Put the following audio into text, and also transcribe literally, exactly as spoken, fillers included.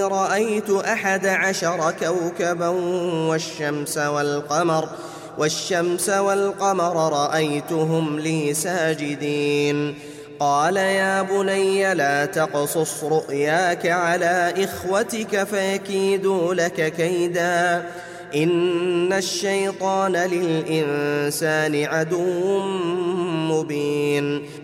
رأيت أحد عشر كوكبا والشمس والقمر والشمس والقمر رأيتهم لي ساجدين. قال يا بني لا تقصص رؤياك على إخوتك فيكيدوا لك كيدا إن الشيطان للإنسان عدو مبين.